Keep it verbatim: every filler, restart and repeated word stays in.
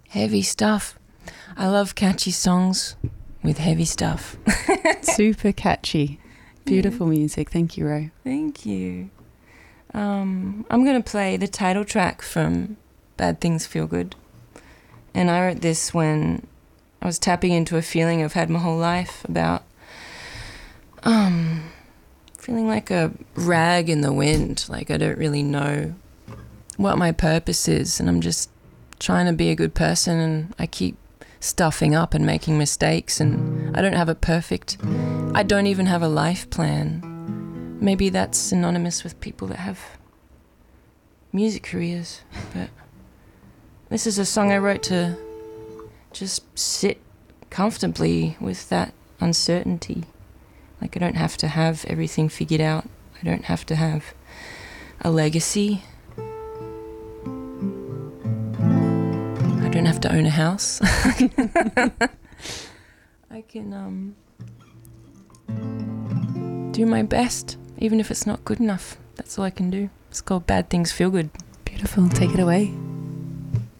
Heavy stuff. I love catchy songs with heavy stuff. Super catchy. Beautiful yeah. music. Thank you, Ro. Thank you. Um, I'm going to play the title track from Bad Things Feel Good. And I wrote this when I was tapping into a feeling I've had my whole life about um, feeling like a rag in the wind. Like I don't really know what my purpose is, and I'm just trying to be a good person, and I keep stuffing up and making mistakes, and I don't have a perfect, I don't even have a life plan. Maybe that's synonymous with people that have music careers, but this is a song I wrote to just sit comfortably with that uncertainty. Like I don't have to have everything figured out. I don't have to have a legacy. I don't have to own a house. I can um, do my best, even if it's not good enough. That's all I can do. It's called Bad Things Feel Good. Beautiful. Take it away.